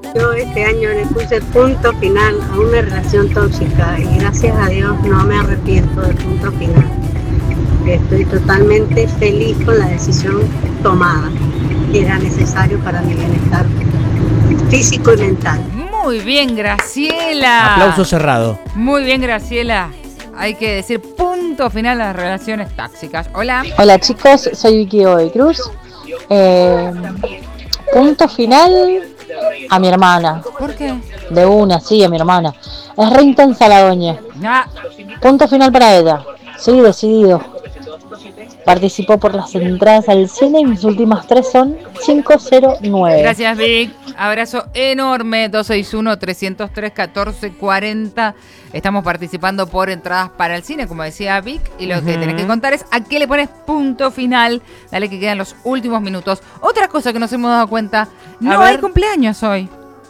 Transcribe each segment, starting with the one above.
Yo este año le puse punto final a una relación tóxica y gracias a Dios no me arrepiento del punto final. Estoy totalmente feliz con la decisión tomada, que era necesario para mi bienestar físico y mental. Muy bien, Graciela. Aplauso cerrado. Muy bien, Graciela. Hay que decir punto final a las relaciones tóxicas. Hola. Hola chicos, soy Vicky Godoy Cruz. Punto final a mi hermana. ¿Por qué? De una, sí, a mi hermana. Es re intensa la doña. Ah, Punto final para ella. Sí, decidido. Participó por las entradas al cine y mis últimas 3 son 509. gracias, Vic. Abrazo enorme. 261-303-1440. Estamos participando por entradas para el cine, como decía Vic. Y lo que tenés que contar es a qué le pones punto final. Dale que quedan los últimos minutos. Otra cosa que nos hemos dado cuenta. No hay cumpleaños hoy.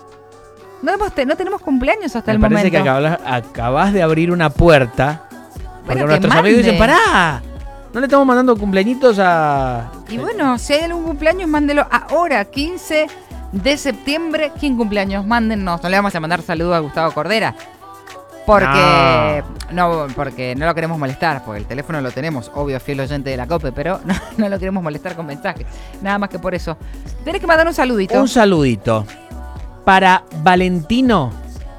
No tenemos cumpleaños hasta el momento. Me parece que acabas de abrir una puerta. Porque Bueno, nuestros que amigos dicen, mande. ¡pará! No le estamos mandando cumpleañitos a... Y bueno, si hay algún cumpleaños, mándelo ahora, 15 de septiembre. ¿Quién cumpleaños? Mándennos. No le vamos a mandar saludos a Gustavo Cordera. Porque porque no lo queremos molestar, porque el teléfono lo tenemos, obvio, fiel oyente de la COPE, pero no lo queremos molestar con mensajes. Nada más que por eso. Tenés que mandar un saludito. Un saludito para Valentino,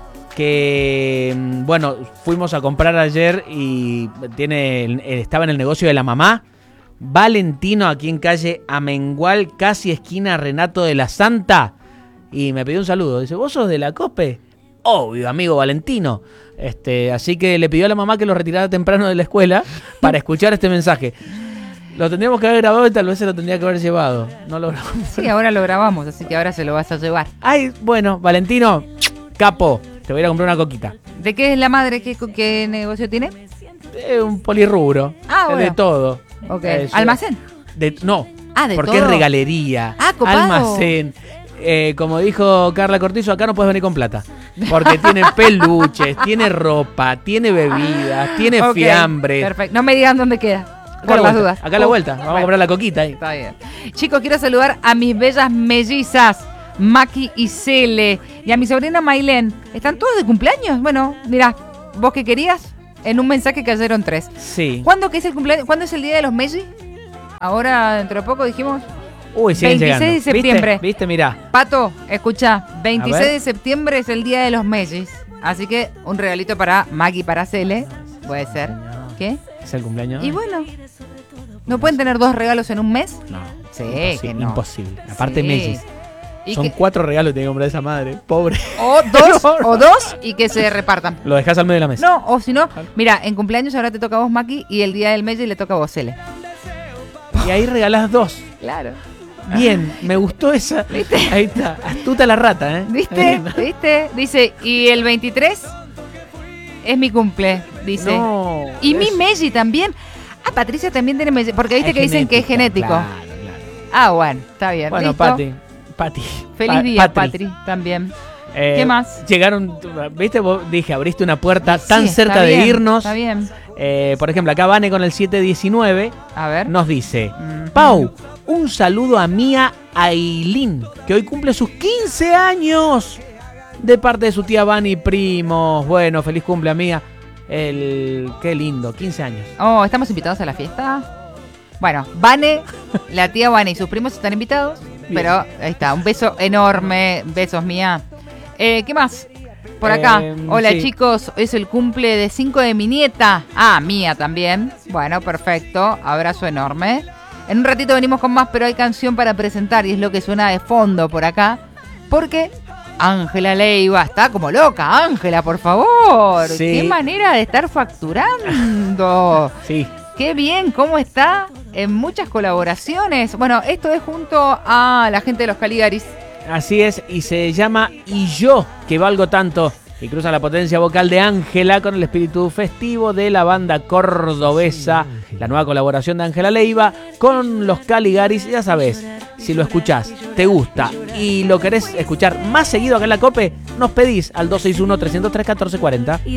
que, bueno, fuimos a comprar ayer y estaba en el negocio de la mamá. Valentino, aquí en calle Amengual, casi esquina Renato de la Santa. Y me pidió un saludo. Dice, ¿vos sos de la COPE? Obvio, amigo Valentino. Así que le pidió a la mamá que lo retirara temprano de la escuela para escuchar este mensaje. Lo tendríamos que haber grabado y tal vez se lo tendría que haber llevado. No lo grabamos. Sí, ahora lo grabamos, así que ahora se lo vas a llevar. Ay, bueno, Valentino, capo, te voy a ir a comprar una coquita. ¿De qué es la madre? ¿Qué negocio tiene? Un polirrubro. Ah, bueno. De todo. Ok. ¿Almacén? No. Ah, de porque todo. es regalería. Ah, copado. Almacén. Como dijo Carla Cortizo, acá no puedes venir con plata. Porque tiene peluches, tiene ropa, tiene bebidas, tiene fiambres. Perfecto. No me digan dónde queda. Acá Por las dudas. Acá a la vuelta. Vamos a comprar la coquita ahí. Está bien. Chicos, quiero saludar a mis bellas mellizas, Maki y Cele, y a mi sobrina Mailén. ¿Están todos de cumpleaños? Bueno, mirá, ¿vos qué querías? En un mensaje cayeron 3. Sí. ¿Cuándo que es el cumpleaños? ¿Cuándo es el día de los Mellis? Ahora, dentro de poco dijimos. Uy, siguen 26 llegando. de septiembre. ¿Viste? Mirá. Pato, escucha, 26 A ver. de septiembre es el día de los Mellis. Así que un regalito para Maki y para Cele. Puede ser. ¿Qué? ¿Es el cumpleaños? Y bueno, ¿no pueden tener 2 regalos en un mes? No. Sí, Imposible, que no. imposible. Aparte Sí. Mellis. Y Son que- 4 regalos que tiene que comprar esa madre. Pobre. O dos y que se repartan. Lo dejás al medio de la mesa. No, o si no, mira, en cumpleaños ahora te toca a vos, Maki, y el día del Mellis le toca a vos, Cele. Y ahí regalás 2. Claro. Bien, me gustó esa. ¿Viste? Ahí está. Astuta la rata, ¿eh? ¿Viste? ¿Viste? Dice, y el 23 es mi cumple, dice. No. Y mi es- Melli también. Ah, Patricia también tiene Melli, porque viste es que dicen que es genética, genético. Claro. Ah, bueno, está bien. Bueno, ¿listo? Pati. Feliz día, Patri. Patri, también. ¿Qué más? Llegaron, viste, vos dije, abriste una puerta Sí, tan está cerca de bien, irnos. Está bien. Por ejemplo, acá Vane con el 719 A ver. nos dice, Ujú. Pau, un saludo a Mía Ailín, que hoy cumple sus 15 años, de parte de su tía Vane y primos. Bueno, feliz cumple, amiga. Qué lindo, 15 años. Oh, ¿estamos invitados a la fiesta? Bueno, Vane, la tía Vane y sus primos están invitados. Bien. Pero ahí está, un beso enorme. Besos, Mía. ¿Qué más? Por acá. Hola, sí. chicos. Es el cumple de 5 de mi nieta. Ah, Mía también. Bueno, perfecto. Abrazo enorme. En un ratito venimos con más, pero hay canción para presentar y es lo que suena de fondo por acá. Porque Ángela Leiva está como loca. Ángela, por favor. Sí. Qué manera de estar facturando. Sí. Qué bien, cómo está en muchas colaboraciones. Bueno, esto es junto a la gente de los Caligaris. Así es, y se llama Y yo, que valgo tanto, y cruza la potencia vocal de Ángela con el espíritu festivo de la banda cordobesa. La nueva colaboración de Ángela Leiva con los Caligaris. Ya sabes, si lo escuchás, te gusta y lo querés escuchar más seguido acá en la COPE, nos pedís al 261-303-1440.